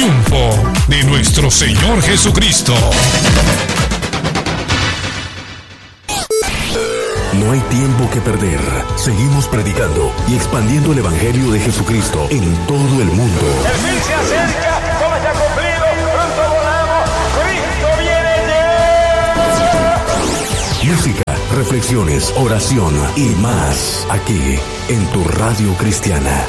triunfo de nuestro Señor Jesucristo. No hay tiempo que perder. Seguimos predicando y expandiendo el Evangelio de Jesucristo en todo el mundo. El fin se acerca, todo está cumplido, pronto volamos, Cristo viene ya. Música, reflexiones, oración y más aquí en tu Radio Cristiana.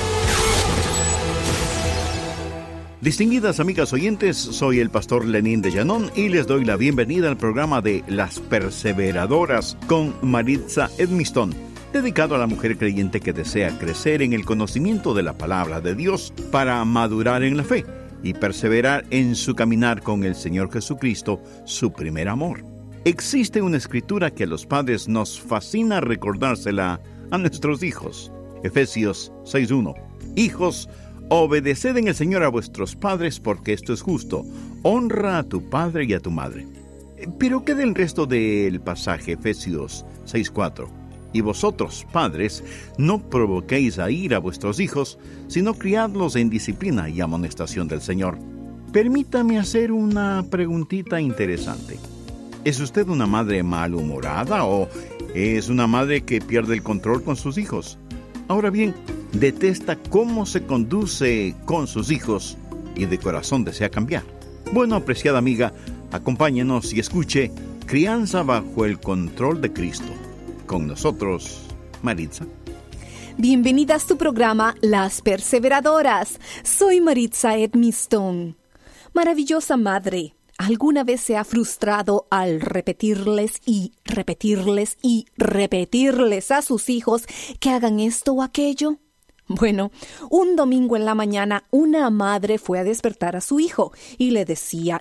Distinguidas amigas oyentes, soy el pastor Lenín de Llanón y les doy la bienvenida al programa de Las Perseveradoras con Maritza Edmiston, dedicado a la mujer creyente que desea crecer en el conocimiento de la palabra de Dios para madurar en la fe y perseverar en su caminar con el Señor Jesucristo, su primer amor. Existe una escritura que a los padres nos fascina recordársela a nuestros hijos. Efesios 6:1. Hijos, obedeced en el Señor a vuestros padres, porque esto es justo. Honra a tu padre y a tu madre. Pero ¿qué del resto del pasaje? Efesios 6:4. Y vosotros, padres, no provoquéis a ira a vuestros hijos, sino criadlos en disciplina y amonestación del Señor. Permítame hacer una preguntita interesante. ¿Es usted una madre malhumorada o es una madre que pierde el control con sus hijos? Ahora bien, detesta cómo se conduce con sus hijos y de corazón desea cambiar. Bueno, apreciada amiga, acompáñenos y escuche Crianza bajo el control de Cristo. Con nosotros, Maritza. Bienvenidas a tu programa Las Perseveradoras. Soy Maritza Edmiston. Maravillosa madre, ¿alguna vez se ha frustrado al repetirles a sus hijos que hagan esto o aquello? Bueno, un domingo en la mañana una madre fue a despertar a su hijo y le decía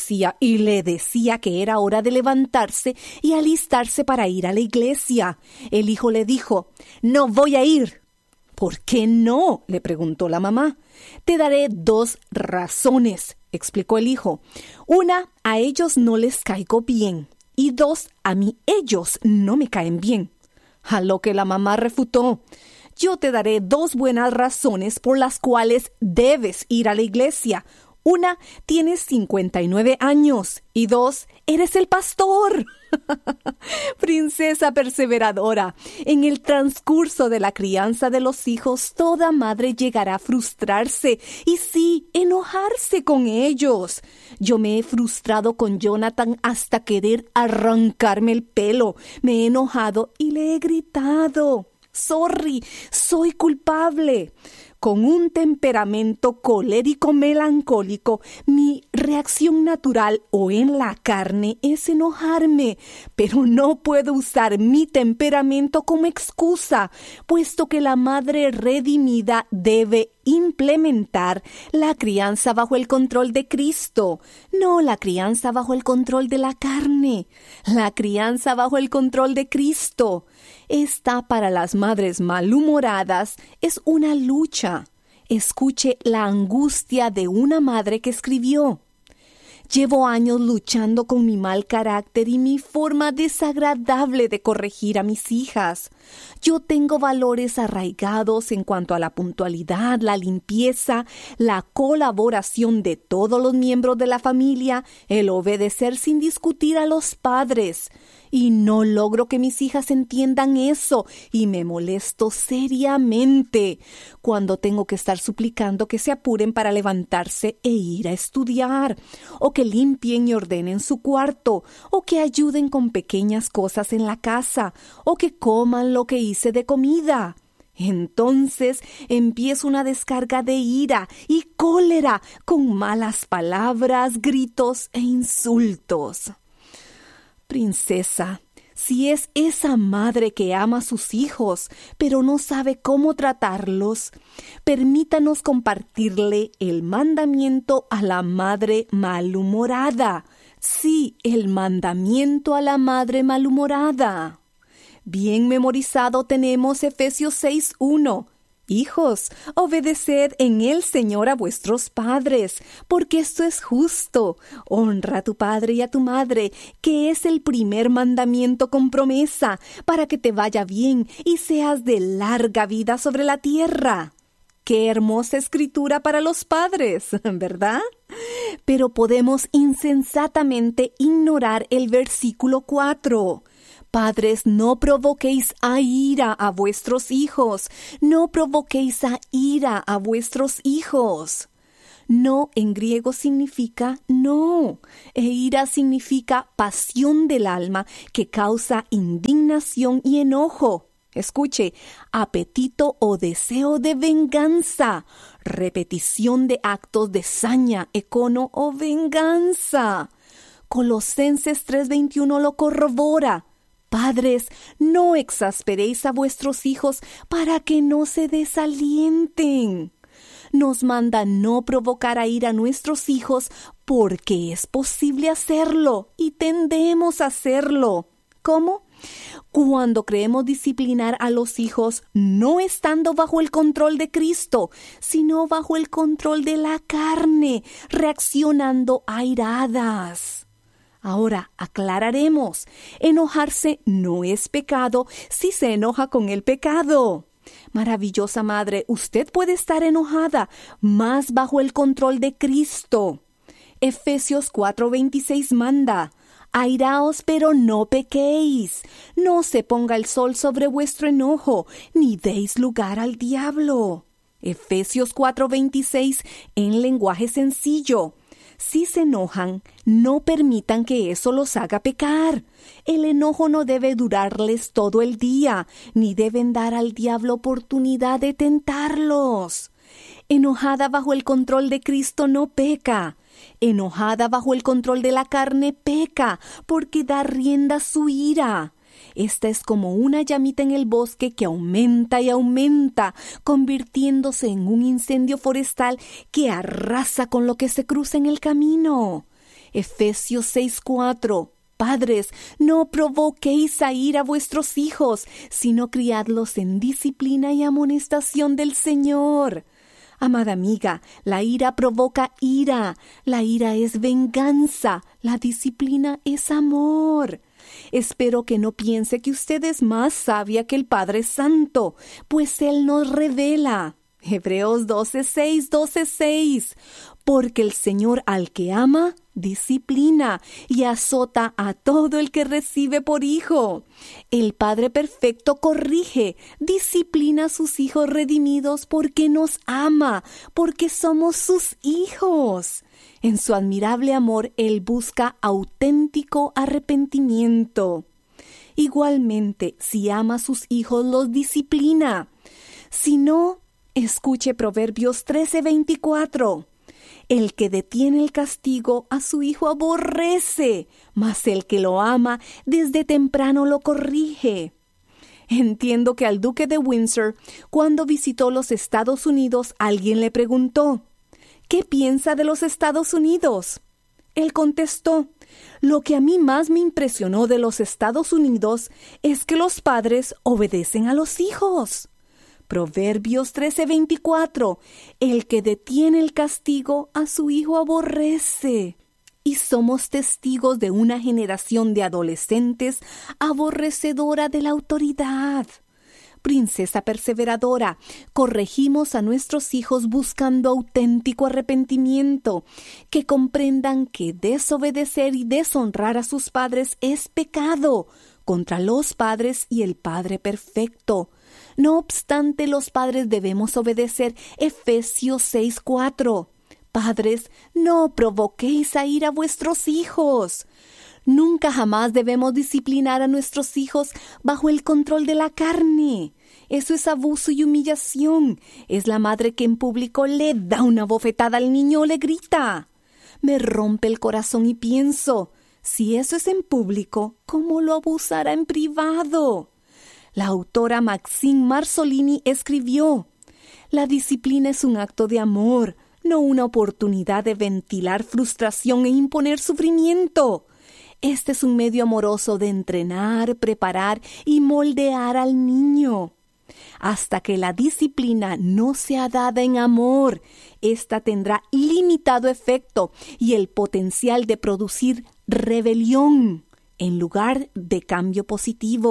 que era hora de levantarse y alistarse para ir a la iglesia. El hijo le dijo: «No voy a ir». «¿Por qué no?», le preguntó la mamá. «Te daré 2 razones», explicó el hijo. «Una, a ellos no les caigo bien. Y 2, a mí ellos no me caen bien». A lo que la mamá refutó: «Yo te daré 2 buenas razones por las cuales debes ir a la iglesia. Una, tienes 59 años. Y 2, eres el pastor». Princesa perseveradora, en el transcurso de la crianza de los hijos, toda madre llegará a frustrarse y sí, enojarse con ellos. Yo me he frustrado con Jonathan hasta querer arrancarme el pelo. Me he enojado y le he gritado: «Sorry, soy culpable». Con un temperamento colérico melancólico, mi reacción natural o en la carne es enojarme, pero no puedo usar mi temperamento como excusa, puesto que la madre redimida debe implementar la crianza bajo el control de Cristo, no la crianza bajo el control de la carne, la crianza bajo el control de Cristo. Esta, para las madres malhumoradas, es una lucha. Escuche la angustia de una madre que escribió: «Llevo años luchando con mi mal carácter y mi forma desagradable de corregir a mis hijas. Yo tengo valores arraigados en cuanto a la puntualidad, la limpieza, la colaboración de todos los miembros de la familia, el obedecer sin discutir a los padres. Y no logro que mis hijas entiendan eso y me molesto seriamente cuando tengo que estar suplicando que se apuren para levantarse e ir a estudiar, o que limpien y ordenen su cuarto, o que ayuden con pequeñas cosas en la casa, o que coman lo que hice de comida». Entonces empiezo una descarga de ira y cólera con malas palabras, gritos e insultos. Princesa, si es esa madre que ama a sus hijos, pero no sabe cómo tratarlos, permítanos compartirle el mandamiento a la madre malhumorada. Sí, el mandamiento a la madre malhumorada. Bien memorizado tenemos Efesios 6:1. Hijos, obedeced en el Señor a vuestros padres, porque esto es justo. Honra a tu padre y a tu madre, que es el primer mandamiento con promesa, para que te vaya bien y seas de larga vida sobre la tierra. Qué hermosa escritura para los padres, ¿verdad? Pero podemos insensatamente ignorar el versículo 4. Padres, no provoquéis a ira a vuestros hijos. No provoquéis a ira a vuestros hijos. No en griego significa no, e ira significa pasión del alma que causa indignación y enojo. Escuche, apetito o deseo de venganza, repetición de actos de saña, econo o venganza. Colosenses 3:21 lo corrobora. Padres, no exasperéis a vuestros hijos para que no se desalienten. Nos manda no provocar a ira a nuestros hijos porque es posible hacerlo y tendemos a hacerlo. ¿Cómo? Cuando creemos disciplinar a los hijos no estando bajo el control de Cristo, sino bajo el control de la carne, reaccionando airadas. Ahora aclararemos, enojarse no es pecado si se enoja con el pecado. Maravillosa madre, usted puede estar enojada, más bajo el control de Cristo. Efesios 4:26 manda: airaos, pero no pequéis. No se ponga el sol sobre vuestro enojo, ni deis lugar al diablo. Efesios 4:26 en lenguaje sencillo. Si se enojan, no permitan que eso los haga pecar. El enojo no debe durarles todo el día, ni deben dar al diablo oportunidad de tentarlos. Enojada bajo el control de Cristo no peca. Enojada bajo el control de la carne peca, porque da rienda a su ira. Esta es como una llamita en el bosque que aumenta y aumenta, convirtiéndose en un incendio forestal que arrasa con lo que se cruza en el camino. Efesios 6:4. Padres, no provoquéis a ira a vuestros hijos, sino criadlos en disciplina y amonestación del Señor. Amada amiga, la ira provoca ira. La ira es venganza. La disciplina es amor. Espero que no piense que usted es más sabia que el Padre Santo, pues Él nos revela. Hebreos 12:6, porque el Señor al que ama, disciplina y azota a todo el que recibe por hijo. El Padre perfecto corrige, disciplina a sus hijos redimidos porque nos ama, porque somos sus hijos. En su admirable amor, Él busca auténtico arrepentimiento. Igualmente, si ama a sus hijos, los disciplina. Si no, escuche Proverbios 13:24. El que detiene el castigo a su hijo aborrece, mas el que lo ama desde temprano lo corrige. Entiendo que al duque de Windsor, cuando visitó los Estados Unidos, alguien le preguntó: ¿qué piensa de los Estados Unidos? Él contestó: lo que a mí más me impresionó de los Estados Unidos es que los padres obedecen a los hijos. Proverbios 13:24. El que detiene el castigo a su hijo aborrece. Y somos testigos de una generación de adolescentes aborrecedora de la autoridad. Princesa perseveradora, corregimos a nuestros hijos buscando auténtico arrepentimiento, que comprendan que desobedecer y deshonrar a sus padres es pecado contra los padres y el Padre perfecto. No obstante, los padres debemos obedecer. Efesios 6:4. Padres, no provoquéis a ira a vuestros hijos. Nunca jamás debemos disciplinar a nuestros hijos bajo el control de la carne. Eso es abuso y humillación. Es la madre que en público le da una bofetada al niño o le grita. Me rompe el corazón y pienso, si eso es en público, ¿cómo lo abusará en privado? La autora Maxine Marzolini escribió: la disciplina es un acto de amor, no una oportunidad de ventilar frustración e imponer sufrimiento. Este es un medio amoroso de entrenar, preparar y moldear al niño. Hasta que la disciplina no sea dada en amor, ésta tendrá limitado efecto y el potencial de producir rebelión en lugar de cambio positivo.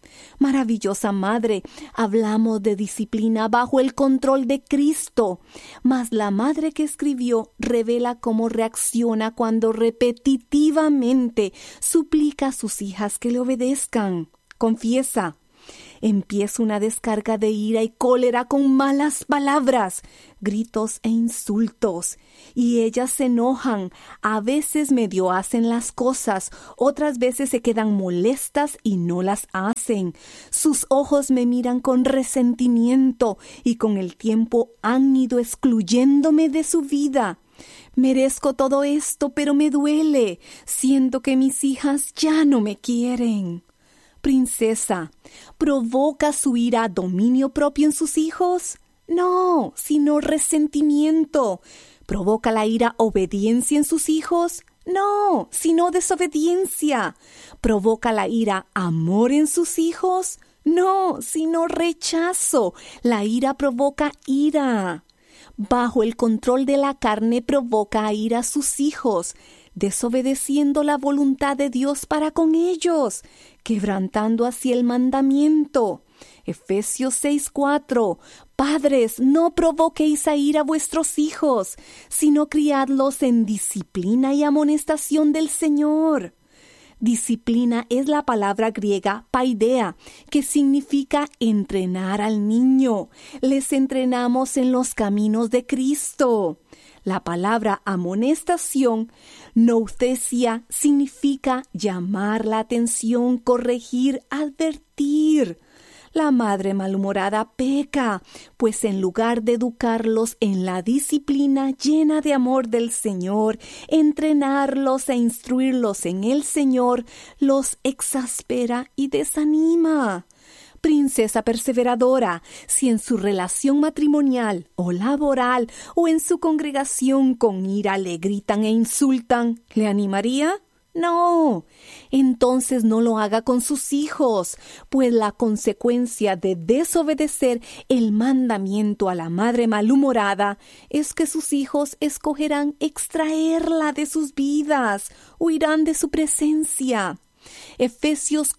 Maravillosa Madre, hablamos de disciplina bajo el control de Cristo, mas la madre que escribió revela cómo reacciona cuando repetitivamente suplica a sus hijas que le obedezcan. Confiesa. Empieza una descarga de ira y cólera con malas palabras, gritos e insultos. Y ellas se enojan, a veces medio hacen las cosas, otras veces se quedan molestas y no las hacen. Sus ojos me miran con resentimiento y con el tiempo han ido excluyéndome de su vida. Merezco todo esto, pero me duele. Siento que mis hijas ya no me quieren. Princesa, ¿provoca su ira dominio propio en sus hijos? No, sino resentimiento. ¿Provoca la ira obediencia en sus hijos? No, sino desobediencia. ¿Provoca la ira amor en sus hijos? No, sino rechazo. La ira provoca ira. Bajo el control de la carne provoca ira a sus hijos, desobedeciendo la voluntad de Dios para con ellos, quebrantando así el mandamiento. Efesios 6:4. Padres, no provoquéis a ira a vuestros hijos, sino criadlos en disciplina y amonestación del Señor. Disciplina es la palabra griega paideia, que significa entrenar al niño. Les entrenamos en los caminos de Cristo. La palabra amonestación, nouthesia, significa llamar la atención, corregir, advertir. La madre malhumorada peca, pues en lugar de educarlos en la disciplina llena de amor del Señor, entrenarlos e instruirlos en el Señor, los exaspera y desanima. Princesa perseveradora, si en su relación matrimonial o laboral o en su congregación con ira le gritan e insultan, ¿le animaría? No, entonces no lo haga con sus hijos, pues la consecuencia de desobedecer el mandamiento a la madre malhumorada es que sus hijos escogerán extraerla de sus vidas, huirán de su presencia. Efesios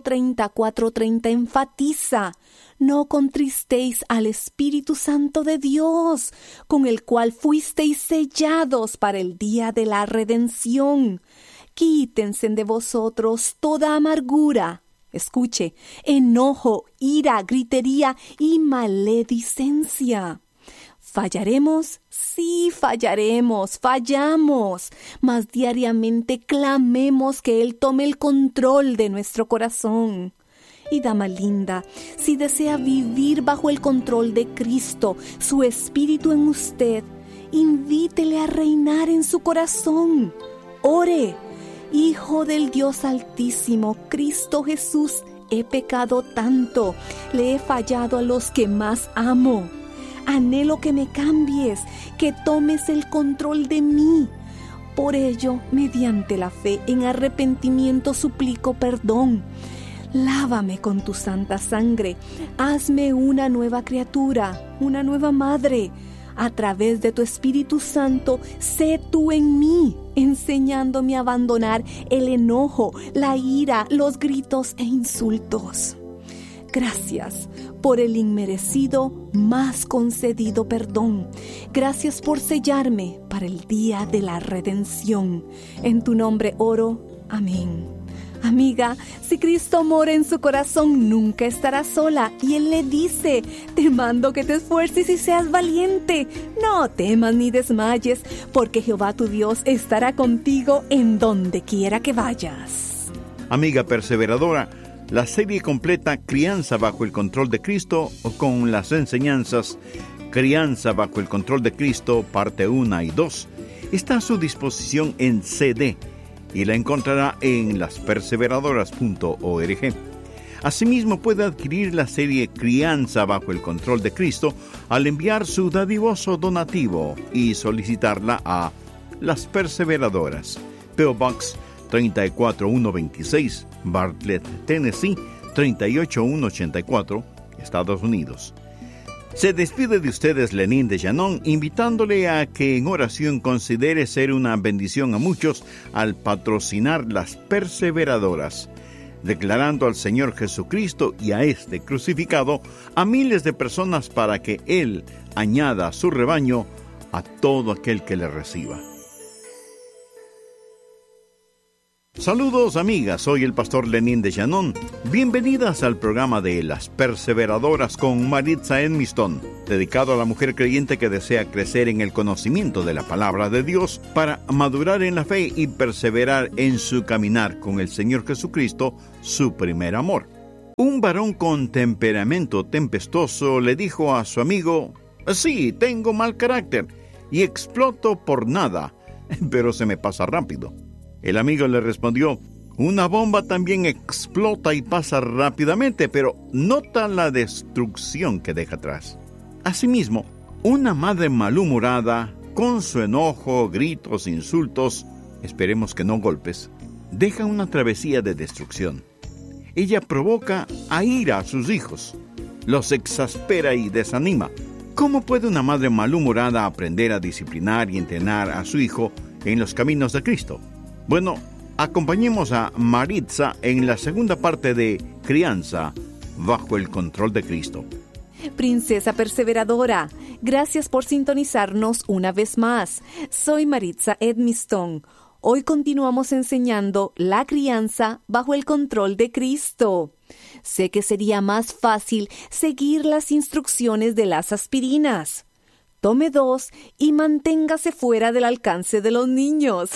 4:30 enfatiza: no contristéis al Espíritu Santo de Dios, con el cual fuisteis sellados para el día de la redención. Quítense de vosotros toda amargura, escuche, enojo, ira, gritería y maledicencia. ¿Fallaremos? Sí, fallaremos, fallamos, mas diariamente clamemos que Él tome el control de nuestro corazón. Y dama linda, si desea vivir bajo el control de Cristo, su Espíritu en usted, invítele a reinar en su corazón. Ore. Hijo del Dios Altísimo, Cristo Jesús, he pecado tanto, le he fallado a los que más amo. Anhelo que me cambies, que tomes el control de mí. Por ello, mediante la fe en arrepentimiento suplico perdón. Lávame con tu santa sangre, hazme una nueva criatura, una nueva madre. A través de tu Espíritu Santo, sé tú en mí, enseñándome a abandonar el enojo, la ira, los gritos e insultos. Gracias por el inmerecido, más concedido perdón. Gracias por sellarme para el día de la redención. En tu nombre oro. Amén. Amiga, si Cristo mora en su corazón, nunca estará sola. Y Él le dice: te mando que te esfuerces y seas valiente. No temas ni desmayes, porque Jehová tu Dios estará contigo en donde quiera que vayas. Amiga perseveradora, la serie completa Crianza bajo el control de Cristo, o con las enseñanzas Crianza bajo el control de Cristo, parte 1 y 2, está a su disposición en CD y la encontrará en lasperseveradoras.org. Asimismo, puede adquirir la serie Crianza bajo el control de Cristo al enviar su dadivoso donativo y solicitarla a Las Perseveradoras, P.O. Box 34126, Bartlett, Tennessee 38184, Estados Unidos. Se despide de ustedes Lenín de Llanón, invitándole a que en oración considere ser una bendición a muchos al patrocinar Las Perseveradoras. declarando al Señor Jesucristo y a este crucificado a miles de personas para que Él añada a su rebaño a todo aquel que le reciba. Saludos amigas, soy el pastor Lenín de Janon. Bienvenidas al programa de Las Perseveradoras con Maritza Edmiston, dedicado a la mujer creyente que desea crecer en el conocimiento de la palabra de Dios para madurar en la fe y perseverar en su caminar con el Señor Jesucristo, su primer amor. Un varón con temperamento tempestuoso le dijo a su amigo: sí, tengo mal carácter y exploto por nada, pero se me pasa rápido. El amigo le respondió: una bomba también explota y pasa rápidamente, pero nota la destrucción que deja atrás. Asimismo, una madre malhumorada, con su enojo, gritos, insultos, esperemos que no golpes, deja una travesía de destrucción. Ella provoca a ira a sus hijos, los exaspera y desanima. ¿Cómo puede una madre malhumorada aprender a disciplinar y entrenar a su hijo en los caminos de Cristo? Bueno, acompañemos a Maritza en la segunda parte de Crianza bajo el control de Cristo. Princesa perseveradora, gracias por sintonizarnos una vez más. Soy Maritza Edmiston. Hoy continuamos enseñando la crianza bajo el control de Cristo. Sé que sería más fácil seguir las instrucciones de las aspirinas. Tome 2 y manténgase fuera del alcance de los niños.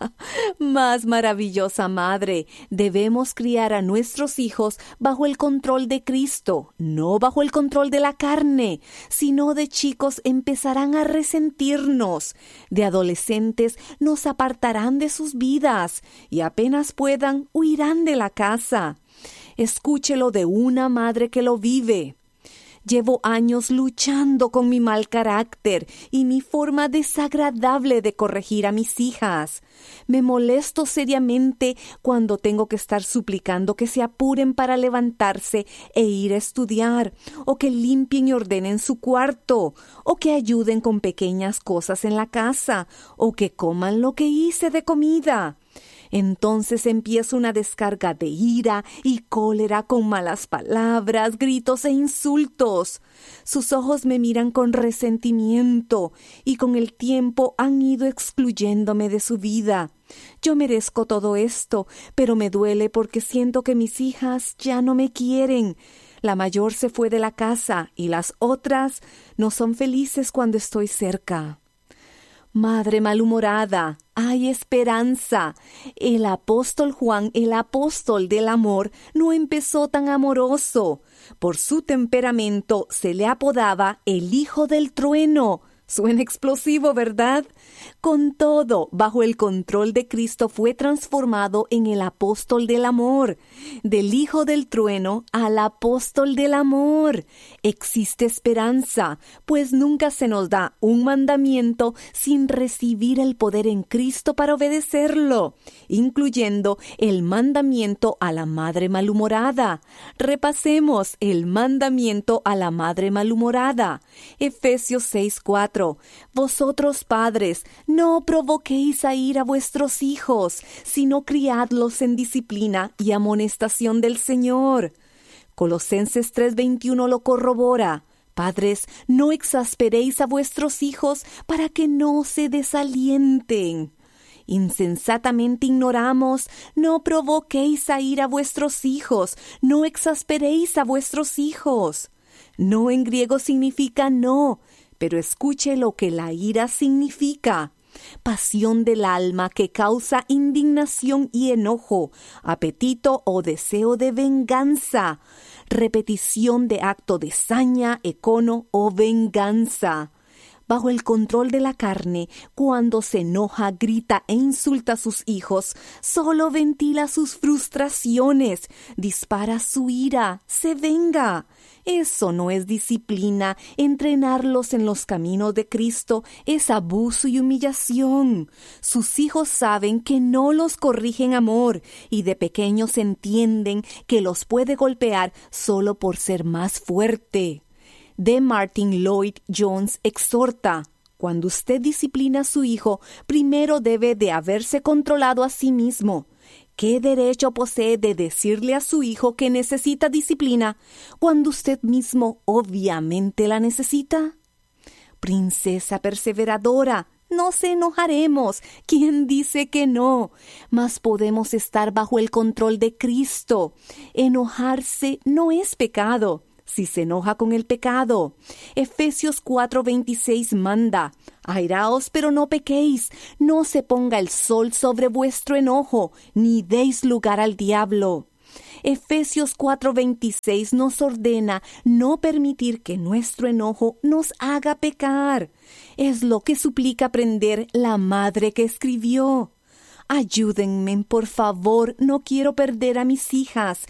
Más maravillosa madre, debemos criar a nuestros hijos bajo el control de Cristo, no bajo el control de la carne. Si no, de chicos empezarán a resentirnos, de adolescentes nos apartarán de sus vidas y apenas puedan huirán de la casa. Escúchelo de una madre que lo vive. Llevo años luchando con mi mal carácter y mi forma desagradable de corregir a mis hijas. Me molesto seriamente cuando tengo que estar suplicando que se apuren para levantarse e ir a estudiar, o que limpien y ordenen su cuarto, o que ayuden con pequeñas cosas en la casa, o que coman lo que hice de comida. Entonces empieza una descarga de ira y cólera con malas palabras, gritos e insultos. Sus ojos me miran con resentimiento y con el tiempo han ido excluyéndome de su vida. Yo merezco todo esto, pero me duele porque siento que mis hijas ya no me quieren. La mayor se fue de la casa y las otras no son felices cuando estoy cerca. Madre malhumorada, hay esperanza. El apóstol Juan, el apóstol del amor, no empezó tan amoroso. Por su temperamento se le apodaba el hijo del trueno. Suena explosivo, ¿verdad? Con todo, bajo el control de Cristo fue transformado en el apóstol del amor. Del hijo del trueno al apóstol del amor. Existe esperanza, pues nunca se nos da un mandamiento sin recibir el poder en Cristo para obedecerlo, incluyendo el mandamiento a la madre malhumorada. Repasemos el mandamiento a la madre malhumorada. Efesios 6:4. Vosotros, padres, no provoquéis a ira a vuestros hijos, sino criadlos en disciplina y amonestación del Señor. Colosenses 3:21 lo corrobora. Padres, no exasperéis a vuestros hijos para que no se desalienten. Insensatamente ignoramos, no provoquéis a ira a vuestros hijos, no exasperéis a vuestros hijos. No en griego significa no, pero escuche lo que la ira significa. Pasión del alma que causa indignación y enojo, apetito o deseo de venganza, repetición de acto de saña, econo o venganza. Bajo el control de la carne, cuando se enoja, grita e insulta a sus hijos, solo ventila sus frustraciones, dispara su ira, se venga. Eso no es disciplina. Entrenarlos en los caminos de Cristo es abuso y humillación. Sus hijos saben que no los corrige en amor y de pequeños entienden que los puede golpear solo por ser más fuerte. D. Martin Lloyd Jones exhorta: cuando usted disciplina a su hijo, primero debe de haberse controlado a sí mismo. ¿Qué derecho posee de decirle a su hijo que necesita disciplina cuando usted mismo obviamente la necesita? Princesa perseveradora, no nos enojaremos. ¿Quién dice que no? Mas podemos estar bajo el control de Cristo. Enojarse no es pecado si se enoja con el pecado. Efesios 4:26 manda: airaos, pero no pequéis, no se ponga el sol sobre vuestro enojo, ni deis lugar al diablo. Efesios 4:26 nos ordena no permitir que nuestro enojo nos haga pecar. Es lo que suplica aprender la madre que escribió. Ayúdenme, por favor, no quiero perder a mis hijas.